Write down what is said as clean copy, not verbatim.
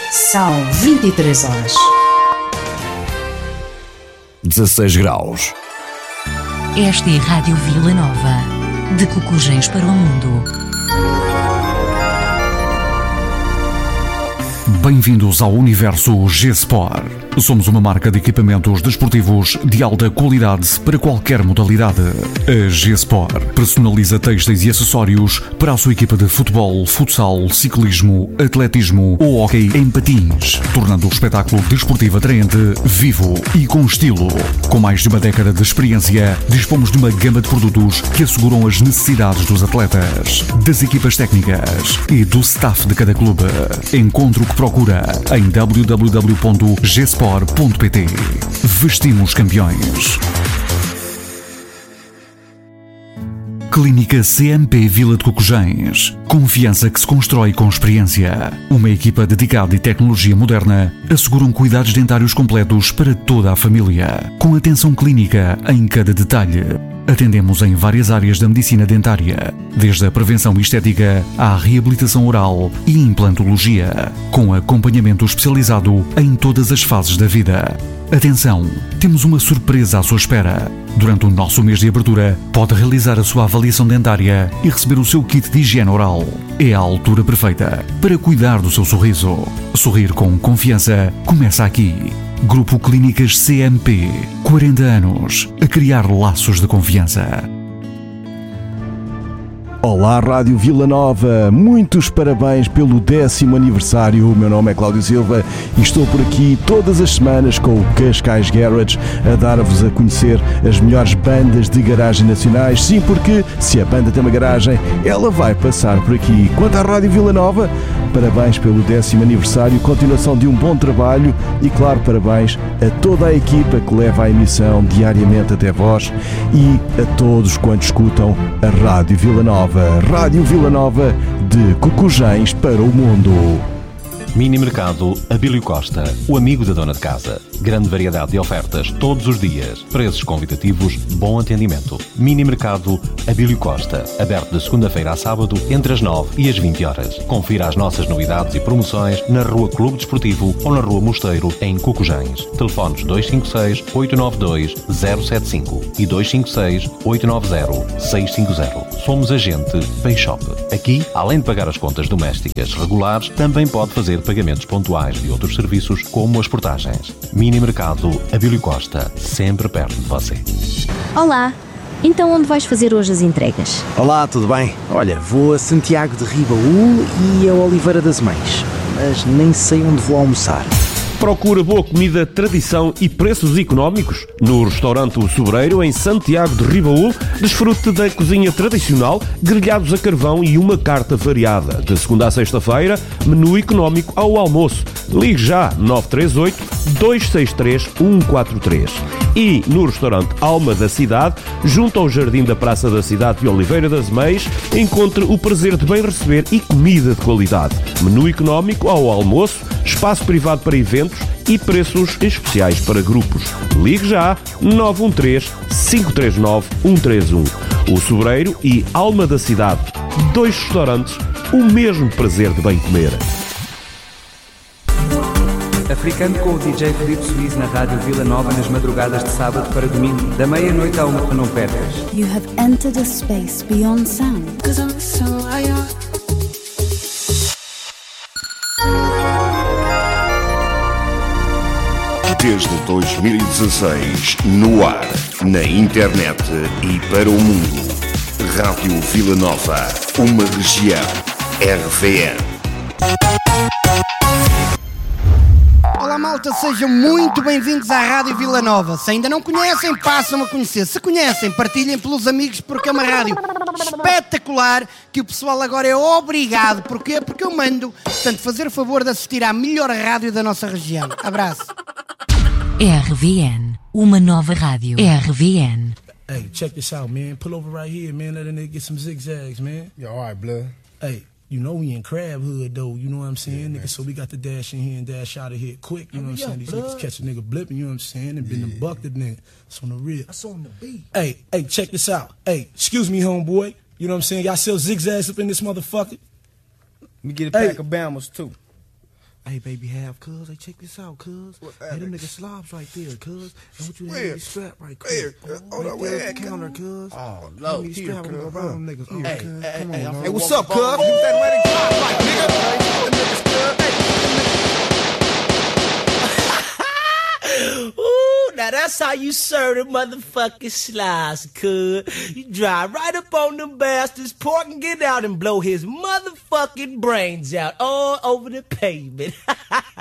São 23 horas. 16 graus. Esta é a Rádio Vila Nova, de Cocujens para o mundo. Bem-vindos ao universo G-Sport. Somos uma marca de equipamentos desportivos de alta qualidade para qualquer modalidade. A G-Sport personaliza têxteis e acessórios para a sua equipa de futebol, futsal, ciclismo, atletismo ou hóquei em patins, tornando o espetáculo desportivo atraente, vivo e com estilo. Com mais de uma década de experiência, dispomos de uma gama de produtos que asseguram as necessidades dos atletas, das equipas técnicas e do staff de cada clube. Encontre o que procura em www.gsport.pt. Vestimos campeões. Clínica CMP Vila de Cocujens. Confiança que se constrói com experiência. Uma equipa dedicada e tecnologia moderna asseguram cuidados dentários completos para toda a família, com atenção clínica em cada detalhe. Atendemos em várias áreas da medicina dentária, desde a prevenção estética à reabilitação oral e implantologia, com acompanhamento especializado em todas as fases da vida. Atenção, temos uma surpresa à sua espera. Durante o nosso mês de abertura, pode realizar a sua avaliação dentária e receber o seu kit de higiene oral. É a altura perfeita para cuidar do seu sorriso. Sorrir com confiança começa aqui. Grupo Clínicas CMP. 40 anos a criar laços de confiança. Olá Rádio Vila Nova, muitos parabéns pelo 10º aniversário. O meu nome é Cláudio Silva e estou por aqui todas as semanas com o Cascais Garage a dar-vos a conhecer as melhores bandas de garagem nacionais. Sim, porque se a banda tem uma garagem, ela vai passar por aqui. Quanto à Rádio Vila Nova, parabéns pelo 10º aniversário, continuação de um bom trabalho e, claro, parabéns a toda a equipa que leva a emissão diariamente até vós e a todos quantos escutam a Rádio Vila Nova. Rádio Vila Nova de Cocujens para o mundo. Mini Mercado Abílio Costa, o amigo da dona de casa. Grande variedade de ofertas todos os dias. Preços convidativos, bom atendimento. Mini Mercado Abílio Costa, aberto de segunda-feira a sábado entre as 9 e as 20 horas. Confira as nossas novidades e promoções na Rua Clube Desportivo ou na Rua Mosteiro, em Cocujens. Telefones 256-892-075 e 256-890-650. Somos agente Payshop. Aqui, além de pagar as contas domésticas regulares, também pode fazer pagamentos pontuais de outros serviços, como as portagens. Mini Mercado Abílio Costa, sempre perto de você. Olá, então onde vais fazer hoje as entregas? Olá, tudo bem? Olha, vou a Santiago de Ribaúl e a Oliveira das Mães, mas nem sei onde vou almoçar. Procura boa comida, tradição e preços económicos? No restaurante O Sobreiro, em Santiago de Ribaúl, desfrute da cozinha tradicional, grelhados a carvão e uma carta variada. De segunda a sexta-feira, menu económico ao almoço. Ligue já 938-263-143. E no restaurante Alma da Cidade, junto ao Jardim da Praça da Cidade de Oliveira das Meias, encontre o prazer de bem receber e comida de qualidade. Menu económico ao almoço, espaço privado para eventos e preços especiais para grupos. Ligue já 913-539-131. O Sobreiro e Alma da Cidade, dois restaurantes, o mesmo prazer de bem comer. Africano com o DJ Filipe Suíze na Rádio Vila Nova nas madrugadas de sábado para domingo, da meia-noite à 1, não percas. You have entered a space beyond sound. Desde 2016, no ar, na internet e para o mundo. Rádio Vila Nova, uma região. RVN. Olá malta, sejam muito bem-vindos à Rádio Vila Nova. Se ainda não conhecem, passam a conhecer. Se conhecem, partilhem pelos amigos, porque é uma rádio espetacular que o pessoal agora é obrigado. Porquê? Porque eu mando. Portanto, fazer o favor de assistir à melhor rádio da nossa região. Abraço. RVN, uma nova rádio. RVN. Hey, check this out, man. Pull over right here, man. Let a nigga get some zigzags, man. Yeah, all right, blood. Hey, you know we in Crab Hood, though. You know what I'm saying, nigga? So we got to dash in here and dash out of here quick. You know what I'm saying? These niggas catch a nigga blipping, you know what I'm saying? And been them bucked the nigga. That's on the real. That's on the beat. Hey, check this out. Hey, excuse me, homeboy. You know what I'm saying? Y'all sell zigzags up in this motherfucker? Let me get a pack of Bama's, too. Hey, baby, have, cuz. Hey, check this out, cuz. Hey, them niggas slobs right there, cuz. I want you to have me strapped right quick. Hold on, where at, counter, cuz. Oh, no, here, cuz. Around them niggas. Hey, what's up, cuz? Keep that Atlantic drive right, nigga. Ooh, now that's how you serve the motherfucking slice, cuz. You drive right up on them bastards, pork and get out and blow his motherfucking brains out all over the pavement.